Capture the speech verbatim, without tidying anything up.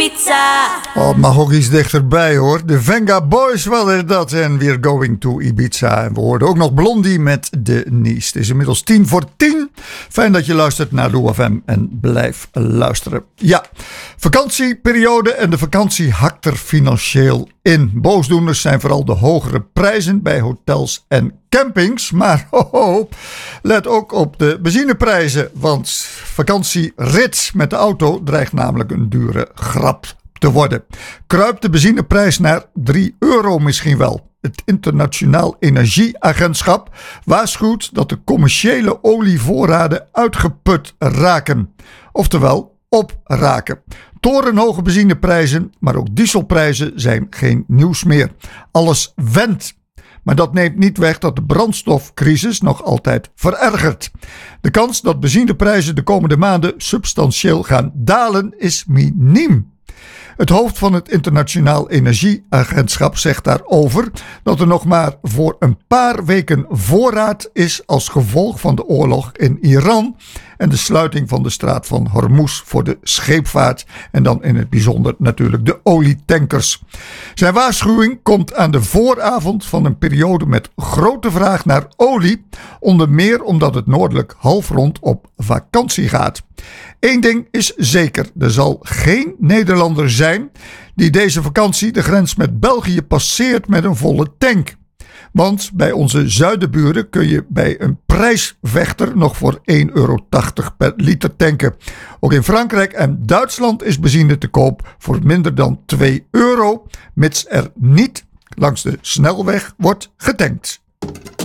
Ibiza. Oh, het mag ook iets dichterbij hoor. De Venga Boys waren dat en we're going to Ibiza. En we hoorden ook nog Blondie met De Nice. Het is inmiddels tien voor tien. Fijn dat je luistert naar Doe F M en blijf luisteren. Ja, vakantieperiode en de vakantie hakt er financieel in. Boosdoeners zijn vooral de hogere prijzen bij hotels en campings. Maar ho, ho, let ook op de benzineprijzen. Want vakantierit met de auto dreigt namelijk een dure grap te worden. Kruipt de benzineprijs naar drie euro misschien wel. Het Internationaal Energieagentschap waarschuwt dat de commerciële olievoorraden uitgeput raken. Oftewel opraken. Torenhoge benzineprijzen, maar ook dieselprijzen zijn geen nieuws meer. Alles wendt. Maar dat neemt niet weg dat de brandstofcrisis nog altijd verergert. De kans dat benzineprijzen de komende maanden substantieel gaan dalen is miniem. Het hoofd van het Internationaal Energieagentschap zegt daarover dat er nog maar voor een paar weken voorraad is als gevolg van de oorlog in Iran en de sluiting van de straat van Hormuz voor de scheepvaart en dan in het bijzonder natuurlijk de olietankers. Zijn waarschuwing komt aan de vooravond van een periode met grote vraag naar olie, onder meer omdat het noordelijk halfrond op vakantie gaat. Eén ding is zeker, er zal geen Nederlander zijn die deze vakantie de grens met België passeert met een volle tank. Want bij onze zuidenburen kun je bij een prijsvechter nog voor één euro tachtig per liter tanken. Ook in Frankrijk en Duitsland is benzine te koop voor minder dan twee euro, mits er niet langs de snelweg wordt getankt.